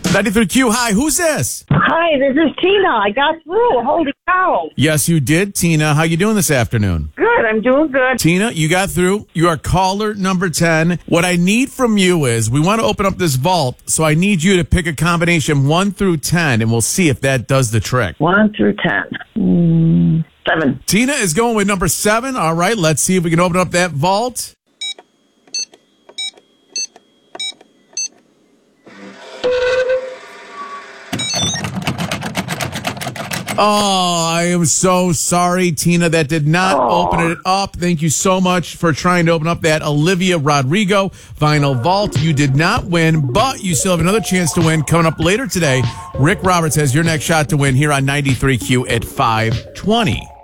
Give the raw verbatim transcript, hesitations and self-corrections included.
ninety-three Q, hi, who's this? Hi, this is Tina. I got through. Holy cow. Yes, you did, Tina. How you doing this afternoon? Good. I'm doing good. Tina, you got through. You are caller number ten. What I need from you is we want to open up this vault, so I need you to pick a combination one through ten, and we'll see if that does the trick. One through ten. Mm, seven. Tina is going with number seven. All right, let's see if we can open up that vault. Oh, I am so sorry, Tina. That did not oh. open it up. Thank you so much for trying to open up that Olivia Rodrigo vinyl vault. You did not win, but you still have another chance to win coming up later today. Rick Roberts has your next shot to win here on ninety-three Q at five twenty.